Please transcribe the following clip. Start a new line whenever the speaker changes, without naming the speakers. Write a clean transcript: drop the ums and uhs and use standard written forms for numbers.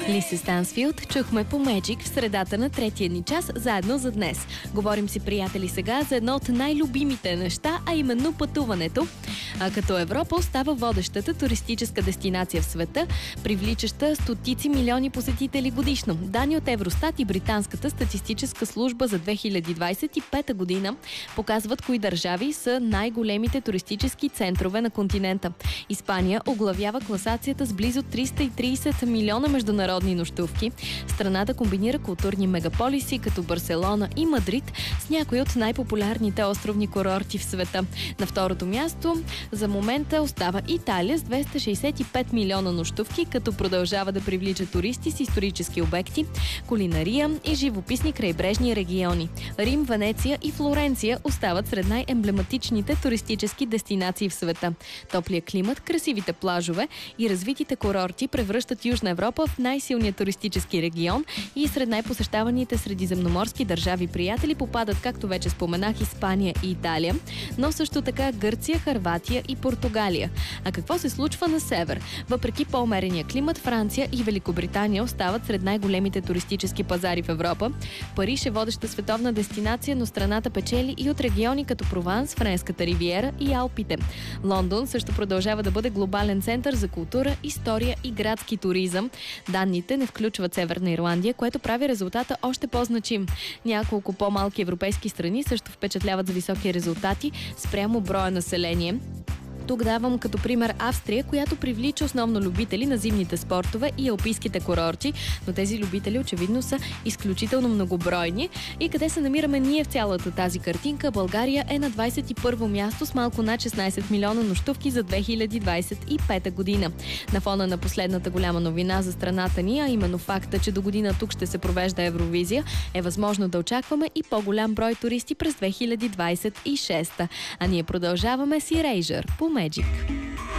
Лиси Стансфилд чухме по Magic в средата на третия ни час заедно за днес. Говорим си, приятели, сега за едно от най-любимите неща, а именно пътуването. Като Европа остава водещата туристическа дестинация в света, привличаща стотици милиони посетители годишно. Данни от Евростат и Британската статистическа служба за 2025 година показват кои държави са най-големите туристически центрове на континента. Испания оглавява класацията с близо 330 милиона международни нощувки. Страната комбинира културни мегаполиси като Барселона и Мадрид с някои от най-популярните островни курорти в света. На второто място за момента остава Италия с 265 милиона нощувки, като продължава да привлича туристи с исторически обекти, кулинария и живописни крайбрежни региони. Рим, Венеция и Флоренция остават сред най-емблематичните туристически дестинации в света. Топлия климат, красивите плажове и развитите курорти превръщат Южна Европа в най-силния туристически регион и сред най-посещаваните средиземноморски държави приятели попадат, както вече споменах, Испания и Италия, но също така Гърция, Хърватия и Португалия. А какво се случва на север? Въпреки по-умерения климат, Франция и Великобритания остават сред най-големите туристически пазари в Европа. Париж е водеща световна дестинация, но страната печели и от региони като Прованс, Френската ривиера и Алпите. Лондон също продължава да бъде глобален център за култура, история и градски туризъм. Данните не включват Северна Ирландия, което прави резултата още по-значим. Няколко по-малки европейски страни също впечатляват за високи резултати спрямо броя население. Тук давам като пример Австрия, която привлича основно любители на зимните спортове и алпийските курорти, но тези любители очевидно са изключително многобройни. И къде се намираме ние в цялата тази картинка? България е на 21-во място с малко над 16 милиона нощувки за 2025 година. На фона на последната голяма новина за страната ни, а именно факта, че до година тук ще се провежда Евровизия, е възможно да очакваме и по-голям брой туристи през 2026. А ние продължаваме с Erasure по Magic.